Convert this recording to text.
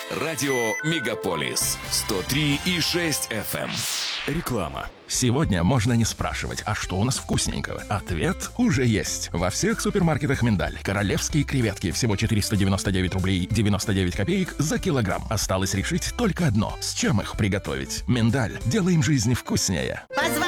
Радио Мегаполис 103,6 FM. Реклама. Сегодня можно не спрашивать, а что у нас вкусненького? Ответ уже есть. Во всех супермаркетах «Миндаль» королевские креветки всего 499 рублей 99 копеек за килограмм. Осталось решить только одно: с чем их приготовить. «Миндаль». Делаем жизнь вкуснее.